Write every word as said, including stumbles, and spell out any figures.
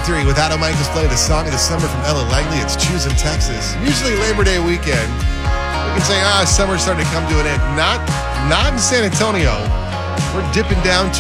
Factory with Adam Michaels playing the song of the summer from Ella Langley. It's Choosing Texas. Usually Labor Day weekend, we can say, ah, summer's starting to come to an end. Not, not in San Antonio. We're dipping down